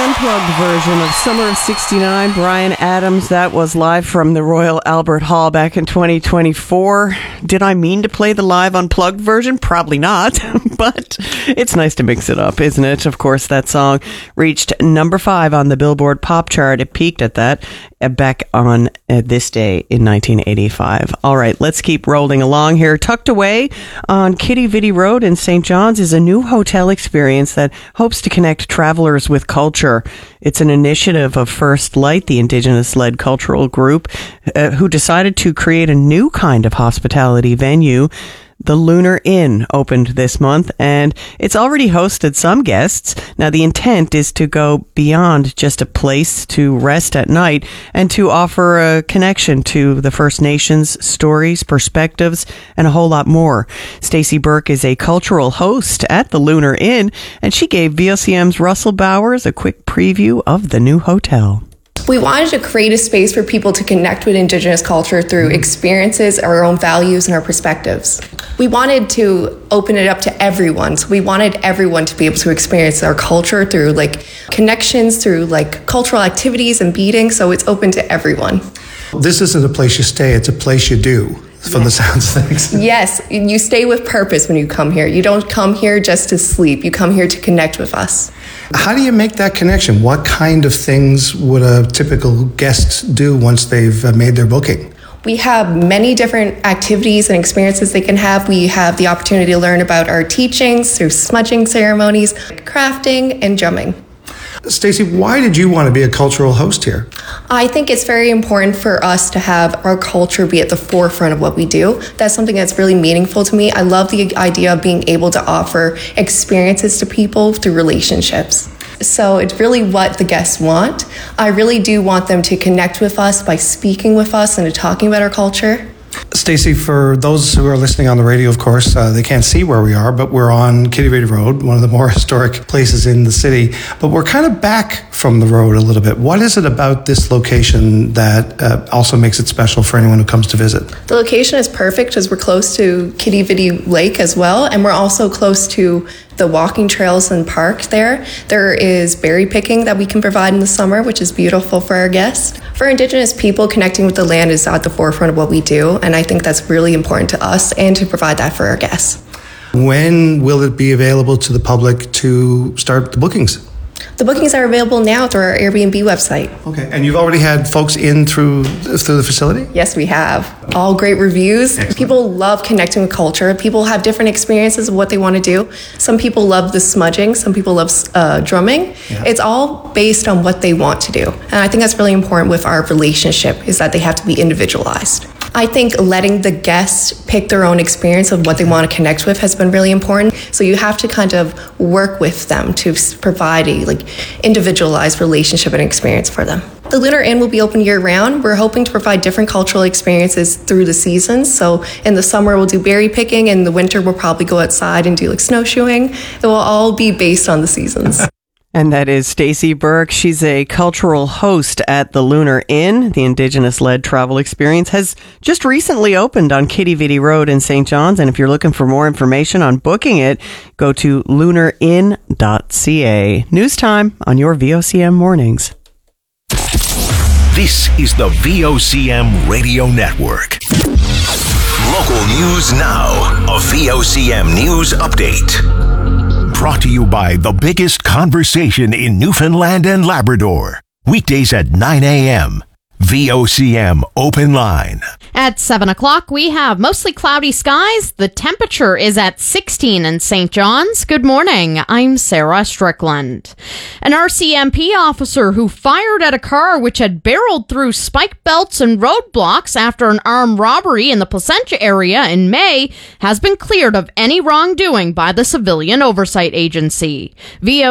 unplugged version of Summer of 69, Bryan Adams. That was live from the Royal Albert Hall back in 2024. Did I mean to play the live unplugged version? Probably not, but it's nice to mix it up, isn't it? Of course, that song reached number 5 on the Billboard Pop Chart. It peaked at that back on this day in 1985. All right, let's keep rolling along here. Tucked away on Quidi Vidi Road in St. John's is a new hotel experience that hopes to connect travelers with culture. It's an initiative of First Light, the Indigenous-led cultural group, who decided to create a new kind of hospitality venue. The Lunar Inn opened this month, and it's already hosted some guests. Now, the intent is to go beyond just a place to rest at night and to offer a connection to the First Nations stories, perspectives, and a whole lot more. Stacey Burke is a cultural host at the Lunar Inn, and she gave VOCM's Russell Bowers a quick preview of the new hotel. We wanted to create a space for people to connect with Indigenous culture through experiences, our own values, and our perspectives. We wanted to open it up to everyone. So we wanted everyone to be able to experience our culture through connections, through cultural activities and meetings. So it's open to everyone. This isn't a place you stay, it's a place you do. From the sounds of things. Yes, you stay with purpose when you come here. You don't come here just to sleep. You come here to connect with us. How do you make that connection? What kind of things would a typical guest do once they've made their booking? We have many different activities and experiences they can have. We have the opportunity to learn about our teachings through smudging ceremonies, crafting, and drumming. Stacey, why did you want to be a cultural host here? I think it's very important for us to have our culture be at the forefront of what we do. That's something that's really meaningful to me. I love the idea of being able to offer experiences to people through relationships. So it's really what the guests want. I really do want them to connect with us by speaking with us and talking about our culture. Stacey, for those who are listening on the radio, of course, they can't see where we are, but we're on Quidi Vidi Road, one of the more historic places in the city. But we're kind of back from the road a little bit. What is it about this location that also makes it special for anyone who comes to visit? The location is perfect because we're close to Quidi Vidi Lake as well, and we're also close to the walking trails and park there. There is berry picking that we can provide in the summer, which is beautiful for our guests. For Indigenous people, connecting with the land is at the forefront of what we do, and I think that's really important to us and to provide that for our guests. When will it be available to the public to start the bookings? The bookings are available now through our Airbnb website. Okay, and you've already had folks in through the facility? Yes, we have. All great reviews. Excellent. People love connecting with culture. People have different experiences of what they want to do. Some people love the smudging. Some people love drumming. Yeah. It's all based on what they want to do. And I think that's really important with our relationship, is that they have to be individualized. I think letting the guests pick their own experience of what they want to connect with has been really important. So you have to kind of work with them to provide a individualized relationship and experience for them. The Lunar Inn will be open year-round. We're hoping to provide different cultural experiences through the seasons. So in the summer, we'll do berry picking. In the winter, we'll probably go outside and do snowshoeing. It will all be based on the seasons. And that is Stacey Burke. She's a cultural host at the Lunar Inn. The Indigenous-led travel experience has just recently opened on Quidi Vidi Road in St. John's. And if you're looking for more information on booking it, go to lunarin.ca. News time on your VOCM mornings. This is the VOCM Radio Network. Local news now. A VOCM news update. Brought to you by the biggest conversation in Newfoundland and Labrador. Weekdays at 9 a.m. VOCM Open Line. At 7 o'clock, we have mostly cloudy skies. The temperature is at 16 in St. John's. Good morning. I'm Sarah Strickland. An RCMP officer who fired at a car which had barreled through spike belts and roadblocks after an armed robbery in the Placentia area in May has been cleared of any wrongdoing by the Civilian Oversight Agency.